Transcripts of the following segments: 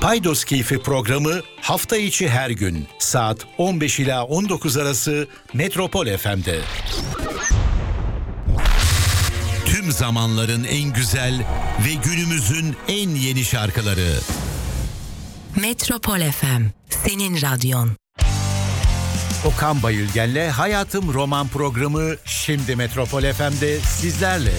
Paydos Keyfi programı hafta içi her gün saat 15 ila 19 arası Metropol FM'de. Tüm zamanların en güzel ve günümüzün en yeni şarkıları. Metropol FM, senin radyon. Okan Bayülgen'le Hayatım Roman programı şimdi Metropol FM'de sizlerle.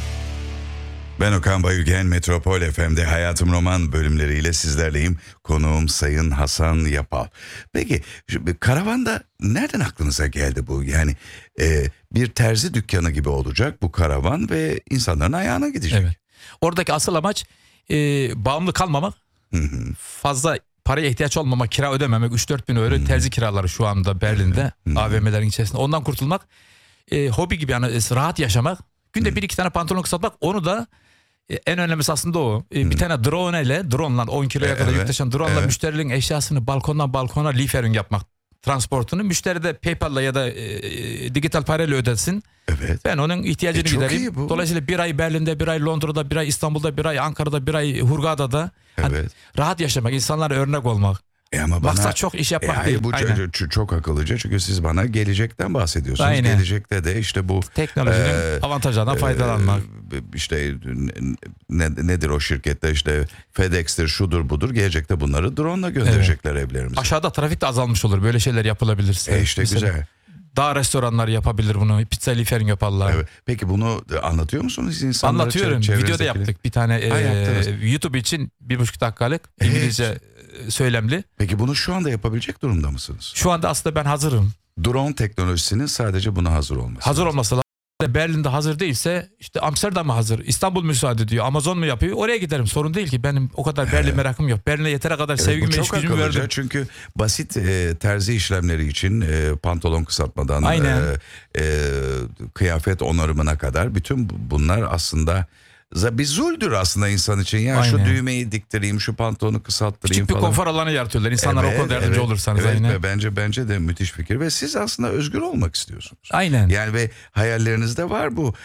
Ben Okan Bayülgen, Metropol FM'de Hayatım Roman bölümleriyle sizlerleyim. Konuğum Sayın Hasan Yapal. Peki karavanda nereden aklınıza geldi bu? Yani bir terzi dükkanı gibi olacak bu karavan ve insanların ayağına gidecek. Evet. Oradaki asıl amaç bağımlı kalmamak, fazla paraya ihtiyaç olmamak, kira ödememek. 3-4 bin euro terzi kiraları şu anda Berlin'de, AVM'lerin içerisinde. Ondan kurtulmak, hobi gibi yani rahat yaşamak. Günde 1-2 tane pantolon kısaltmak, onu da en önemlisi aslında o. Bir tane drone'la 10 kiloya kadar yük taşıyan drone'la müşterilerin eşyasını balkondan balkona liefering yapmak, transportunu. Müşteri de PayPal'la ya da dijital parayla ödesin. Evet. Ben onun ihtiyacını gidereyim. Dolayısıyla bir ay Berlin'de, bir ay Londra'da, bir ay İstanbul'da, bir ay Ankara'da, bir ay Hurghada'da. Hani rahat yaşamak, insanlara örnek olmak. Ama maksat çok iş yapmak değil. Bu çok akıllıca, çünkü siz bana gelecekten bahsediyorsunuz. Aynen. Gelecekte de işte bu teknolojinin avantajlarından faydalanmak. İşte nedir o şirkette, işte FedEx'tir, şudur budur, gelecekte bunları drone'la gönderecekler evlerimize. Aşağıda trafik de azalmış olur böyle şeyler yapılabilirse. İşte mesela, güzel. Daha restoranlar yapabilir bunu. Pizza liefering yaparlar. Evet. Peki bunu anlatıyor musunuz insanlara? Anlatıyorum. Videoda yaptık bir tane YouTube için 1,5 dakikalık İngilizce söylemli. Peki bunu şu anda yapabilecek durumda mısınız? Şu anda aslında ben hazırım. Drone teknolojisinin sadece buna hazır olması. Hazır olması lazım. Berlin'de hazır değilse işte Amsterdam'a hazır. İstanbul müsaade ediyor. Amazon mu yapıyor? Oraya giderim. Sorun değil ki. Benim o kadar Berlin merakım yok. Berlin'e yeteri kadar sevgimi ve iş gücümü verdim. Çünkü basit terzi işlemleri için pantolon kısaltmadan kıyafet onarımına kadar bütün bunlar aslında bir zuldür aslında insan için. Yani aynen. Şu düğmeyi diktireyim, şu pantolonu kısalttırayım falan. Küçük bir konfor alanı yaratıyorlar. İnsanlara o konuda yardımcı olursanız. Evet, bence de müthiş fikir. Ve siz aslında özgür olmak istiyorsunuz. Aynen. Yani ve hayallerinizde var bu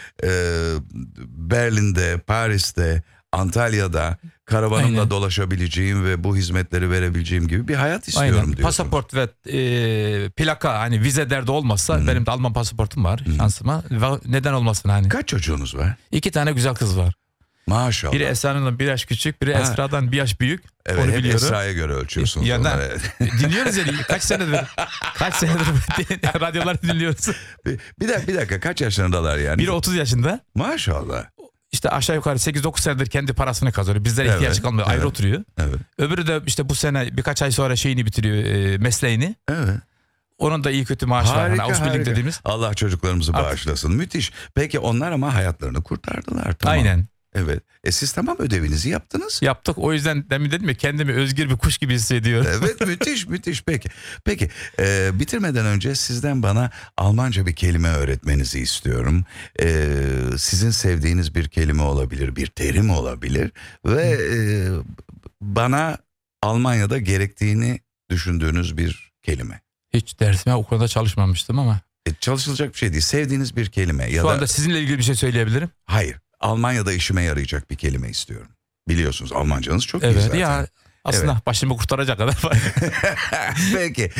Berlin'de, Paris'te, Antalya'da karavanımla dolaşabileceğim ve bu hizmetleri verebileceğim gibi bir hayat istiyorum diyorsunuz. Pasaport ve plaka, hani vize derdi olmazsa, benim de Alman pasaportum var şansıma. Neden olmasın hani. Kaç çocuğunuz var? 2 tane güzel kız var. Maşallah. Biri Esra'nın 1 yaş küçük, biri Esra'dan 1 yaş büyük. Evet, onu biliyorum. Esra'ya göre ölçüyorsunuz. Dinliyoruz ya, kaç senedir radyoları dinliyoruz. Bir dakika, kaç yaşlarındalar yani? Biri 30 yaşında. Maşallah. İşte aşağı yukarı 8-9 senedir kendi parasını kazanıyor. Bizlere ihtiyaç kalmıyor. Ayrı oturuyor. Evet. Öbürü de işte bu sene birkaç ay sonra şeyini bitiriyor, mesleğini. Evet. Onun da iyi kötü maaşı var. Harika. Dediğimiz. Allah çocuklarımızı bağışlasın. Müthiş. Peki onlar ama hayatlarını kurtardılar. Tamam. Aynen. Evet. Siz tamam ödevinizi yaptınız. Yaptık. O yüzden demin dedim ya, kendimi özgür bir kuş gibi hissediyorum. Evet, müthiş. Peki bitirmeden önce sizden bana Almanca bir kelime öğretmenizi istiyorum. Sizin sevdiğiniz bir kelime olabilir, bir terim olabilir ve bana Almanya'da gerektiğini düşündüğünüz bir kelime. Hiç dersime o konuda çalışmamıştım ama. Çalışılacak bir şey değil. Sevdiğiniz bir kelime. Şu anda sizinle ilgili bir şey söyleyebilirim. Hayır. Almanya'da işime yarayacak bir kelime istiyorum. Biliyorsunuz Almancanız çok iyi zaten. Ya aslında başımı kurtaracak kadar. Peki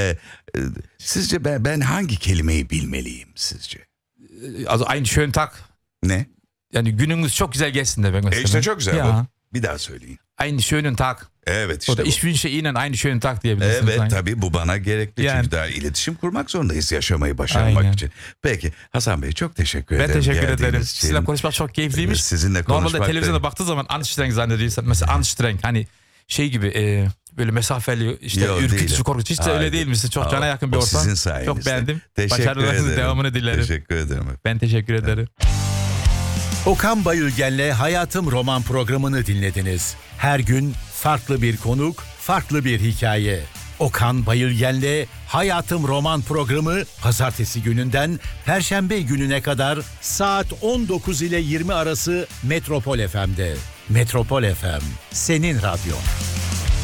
sizce ben hangi kelimeyi bilmeliyim sizce? Aynı schönen Tag. Ne? Yani günümüz çok güzel geçsin de ben mesela. İşte çok güzel bu. Bir daha söyleyin. Aynı schönen Tag. Evet işte o da bu. Ich wünsche Ihnen einen schönen Tag diyebilirsiniz. Evet tabii bu bana gerekli. Yani. Çünkü daha iletişim kurmak zorundayız yaşamayı başarmak için. Peki Hasan Bey çok teşekkür ederim. Ben teşekkür ederim. Sizinle konuşmak çok keyifliymiş. Sizinle konuşmak. Normalde televizyonda baktığı zaman anstrengend zannediyorsan. Mesela anstrengend hani şey gibi böyle mesafeli işte ürkütücü korkutucu. Hiç de öyle değil misin? Çok cana yakın bir ortam. Sizin sayenizde. Çok beğendim. Başarılarınızın devamını dilerim. Teşekkür ederim. Ben teşekkür ederim. Okan Bayülgen'le Hayatım Roman programını dinlediniz. Her gün farklı bir konuk, farklı bir hikaye. Okan Bayülgen'le Hayatım Roman programı pazartesi gününden perşembe gününe kadar saat 19 ile 20 arası Metropol FM'de. Metropol FM, senin radyon.